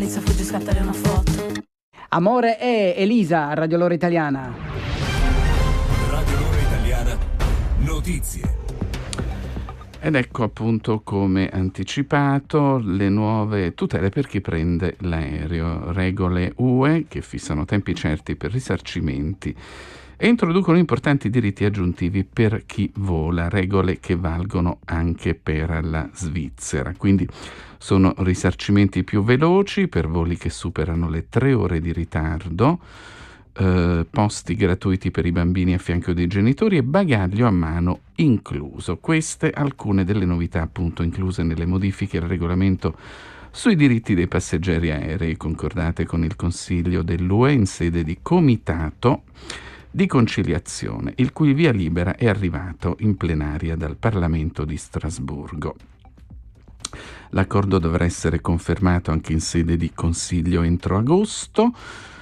Inizia a fuggi scattare una foto. Amore e Elisa a Radio Loro Italiana. Radio Loro Italiana, notizie. Ed ecco appunto, come anticipato, le nuove tutele per chi prende l'aereo. Regole UE che fissano tempi certi per risarcimenti e introducono importanti diritti aggiuntivi per chi vola, regole che valgono anche per la Svizzera. Quindi sono risarcimenti più veloci per voli che superano le 3 ore di ritardo, posti gratuiti per i bambini a fianco dei genitori e bagaglio a mano incluso. Queste alcune delle novità appunto incluse nelle modifiche al regolamento sui diritti dei passeggeri aerei concordate con il Consiglio dell'UE in sede di comitato di conciliazione, il cui via libera è arrivato in plenaria dal Parlamento di Strasburgo. L'accordo dovrà essere confermato anche in sede di Consiglio entro agosto.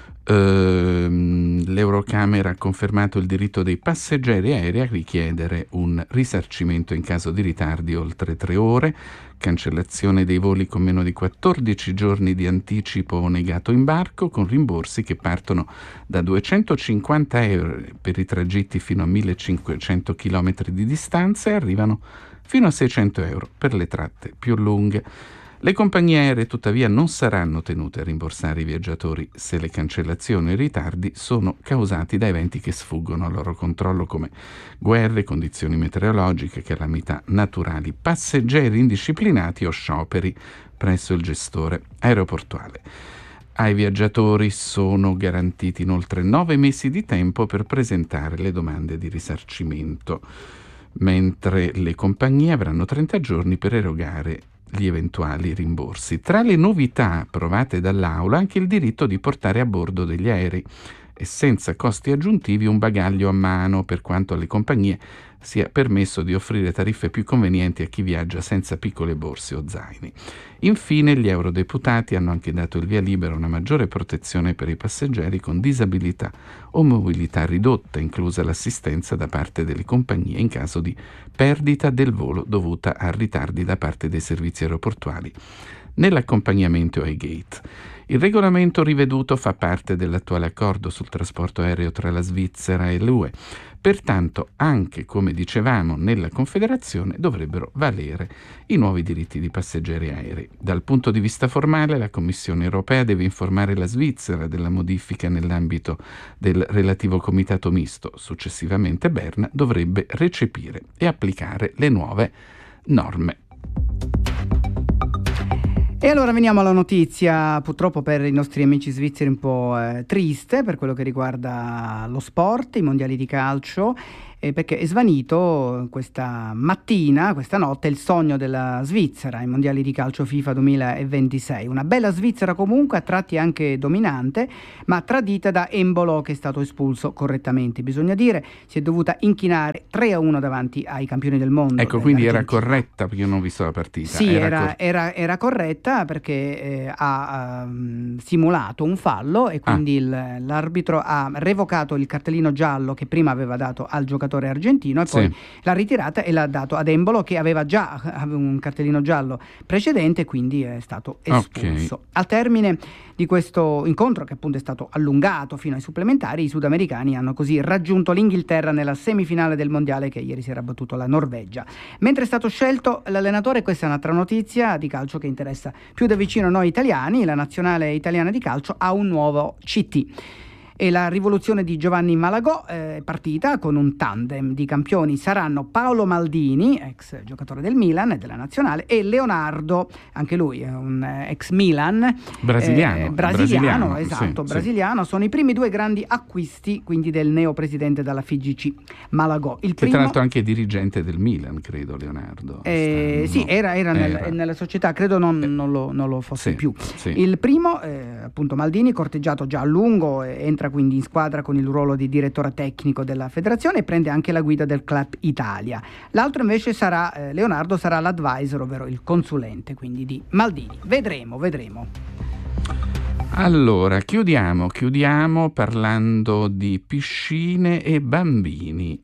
L'Eurocamera ha confermato il diritto dei passeggeri aerei a richiedere un risarcimento in caso di ritardi oltre 3 ore, cancellazione dei voli con meno di 14 giorni di anticipo o negato imbarco, con rimborsi che partono da 250 euro per i tragitti fino a 1500 km di distanza e arrivano fino a 600 euro per le tratte più lunghe. Le compagnie aeree tuttavia non saranno tenute a rimborsare i viaggiatori se le cancellazioni e i ritardi sono causati da eventi che sfuggono al loro controllo, come guerre, condizioni meteorologiche, calamità naturali, passeggeri indisciplinati o scioperi presso il gestore aeroportuale. Ai viaggiatori sono garantiti inoltre 9 mesi di tempo per presentare le domande di risarcimento, mentre le compagnie avranno 30 giorni per erogare gli eventuali rimborsi. Tra le novità approvate dall'Aula anche il diritto di portare a bordo degli aerei e senza costi aggiuntivi un bagaglio a mano, per quanto alle compagnie sia permesso di offrire tariffe più convenienti a chi viaggia senza piccole borse o zaini. Infine, gli eurodeputati hanno anche dato il via libera a una maggiore protezione per i passeggeri con disabilità o mobilità ridotta, inclusa l'assistenza da parte delle compagnie in caso di perdita del volo dovuta a ritardi da parte dei servizi aeroportuali nell'accompagnamento ai gate. Il regolamento riveduto fa parte dell'attuale accordo sul trasporto aereo tra la Svizzera e l'UE. Pertanto, anche come dicevamo nella Confederazione, dovrebbero valere i nuovi diritti di passeggeri aerei. Dal punto di vista formale, la Commissione europea deve informare la Svizzera della modifica nell'ambito del relativo comitato misto. Successivamente Berna dovrebbe recepire e applicare le nuove norme. E allora veniamo alla notizia, purtroppo per i nostri amici svizzeri un po' triste per quello che riguarda lo sport, i mondiali di calcio, perché è svanito questa mattina, questa notte, il sogno della Svizzera ai mondiali di calcio FIFA 2026. Una bella Svizzera comunque, a tratti anche dominante, ma tradita da Embolo, che è stato espulso correttamente. Bisogna dire, si è dovuta inchinare 3-1 davanti ai campioni del mondo. Ecco, quindi era corretta, perché io non ho visto la partita. Sì, era corretta perché ha simulato un fallo e quindi l'arbitro ha revocato il cartellino giallo che prima aveva dato al giocatore argentino e poi l'ha ritirata e l'ha dato ad Embolo, che aveva già un cartellino giallo precedente, quindi è stato espulso. Okay. Al termine di questo incontro, che appunto è stato allungato fino ai supplementari, i sudamericani hanno così raggiunto l'Inghilterra nella semifinale del mondiale, che ieri si era battuto la Norvegia. Mentre è stato scelto l'allenatore, questa è un'altra notizia di calcio che interessa più da vicino noi italiani, la nazionale italiana di calcio ha un nuovo CT. E la rivoluzione di Giovanni Malagò è partita con un tandem di campioni. Saranno Paolo Maldini, ex giocatore del Milan e della nazionale, e Leonardo, anche lui è un ex Milan, brasiliano, esatto, sì, brasiliano. Sì. Sono i primi 2 grandi acquisti quindi del neopresidente della FIGC Malagò. Il primo, tra l'altro anche dirigente del Milan, credo, Leonardo. Sì, era nella società, credo non lo fosse più. Sì. Il primo, appunto Maldini, corteggiato già a lungo, entra quindi in squadra con il ruolo di direttore tecnico della federazione e prende anche la guida del Club Italia. L'altro invece sarà Leonardo, sarà l'advisor, ovvero il consulente quindi di Maldini. Vedremo. Allora, chiudiamo parlando di piscine e bambini.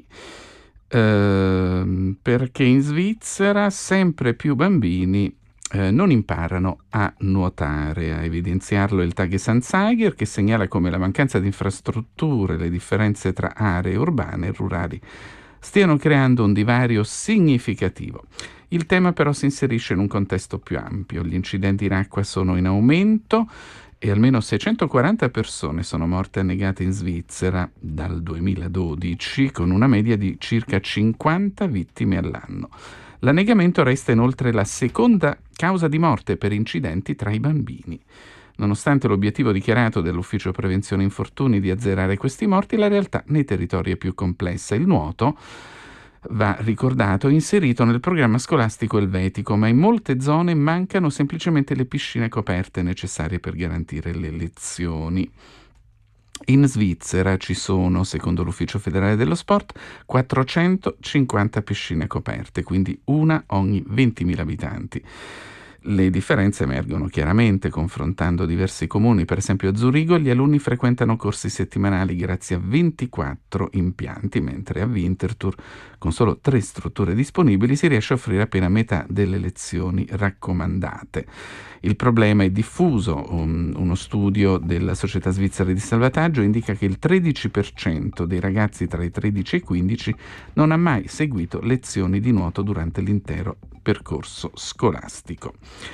Perché in Svizzera sempre più bambini non imparano a nuotare. A evidenziarlo è il Tagesanzeiger, che segnala come la mancanza di infrastrutture, le differenze tra aree urbane e rurali stiano creando un divario significativo. Il tema però si inserisce in un contesto più ampio. Gli incidenti in acqua sono in aumento e almeno 640 persone sono morte annegate in Svizzera dal 2012, con una media di circa 50 vittime all'anno. L'annegamento resta inoltre la seconda causa di morte per incidenti tra i bambini. Nonostante l'obiettivo dichiarato dell'Ufficio Prevenzione Infortuni di azzerare questi morti, la realtà nei territori è più complessa. Il nuoto, va ricordato, è inserito nel programma scolastico elvetico, ma in molte zone mancano semplicemente le piscine coperte necessarie per garantire le lezioni. In Svizzera ci sono, secondo l'Ufficio Federale dello Sport, 450 piscine coperte, quindi una ogni 20.000 abitanti. Le differenze emergono chiaramente confrontando diversi comuni. Per esempio a Zurigo gli alunni frequentano corsi settimanali grazie a 24 impianti, mentre a Winterthur, con solo 3 strutture disponibili, si riesce a offrire appena metà delle lezioni raccomandate. Il problema è diffuso. Uno studio della Società Svizzera di Salvataggio indica che il 13% dei ragazzi tra i 13 e i 15 non ha mai seguito lezioni di nuoto durante l'intero percorso scolastico.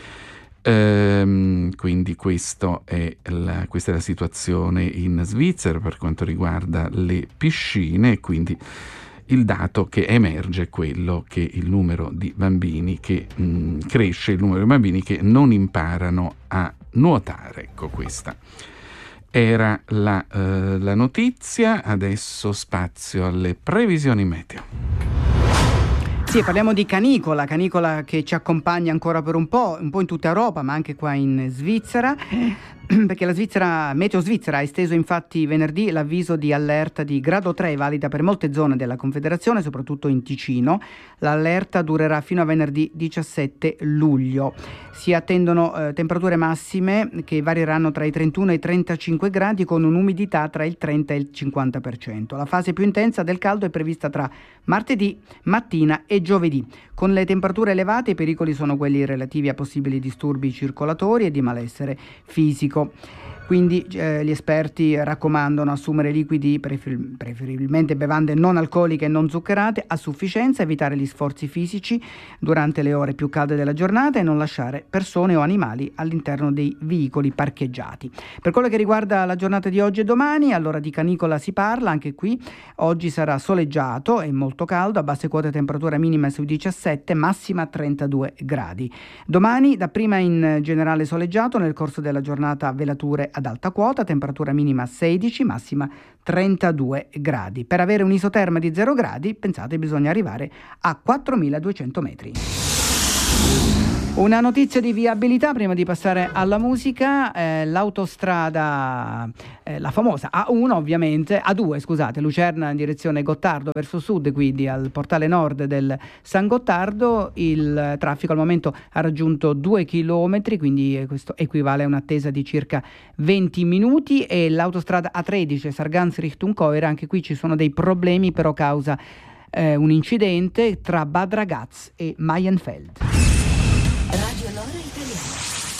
Quindi questa è la situazione in Svizzera per quanto riguarda le piscine. Quindi il dato che emerge è quello che il numero di bambini che cresce, il numero di bambini che non imparano a nuotare. Ecco, questa era la notizia. Adesso spazio alle previsioni meteo. Sì, parliamo di canicola che ci accompagna ancora per un po' in tutta Europa, ma anche qua in Svizzera, perché la Meteo Svizzera ha esteso infatti venerdì l'avviso di allerta di grado 3 valida per molte zone della Confederazione, soprattutto in Ticino. L'allerta durerà fino a venerdì 17 luglio. Si attendono temperature massime che varieranno tra i 31 e i 35 gradi con un'umidità tra il 30 e il 50%. La fase più intensa del caldo è prevista tra martedì mattina e giovedì. Con le temperature elevate i pericoli sono quelli relativi a possibili disturbi circolatori e di malessere fisico. Quindi gli esperti raccomandano assumere liquidi, preferibilmente bevande non alcoliche e non zuccherate, a sufficienza, evitare gli sforzi fisici durante le ore più calde della giornata e non lasciare persone o animali all'interno dei veicoli parcheggiati. Per quello che riguarda la giornata di oggi e domani, allora di canicola si parla, anche qui oggi sarà soleggiato e molto caldo, a basse quote temperatura minima sui 17, massima 32 gradi. Domani dapprima in generale soleggiato, nel corso della giornata velature ad alta quota, temperatura minima 16, massima 32 gradi. Per avere un isoterma di 0 gradi, pensate, bisogna arrivare a 4.200 metri. Una notizia di viabilità prima di passare alla musica. L'autostrada, la famosa A1 ovviamente, A2 scusate, Lucerna in direzione Gottardo verso sud, quindi al portale nord del San Gottardo. Il traffico al momento ha raggiunto 2 chilometri, quindi questo equivale a un'attesa di circa 20 minuti. E l'autostrada A13 Sargans Richtung Coira, anche qui ci sono dei problemi, però causa un incidente tra Bad Ragaz e Mayenfeld.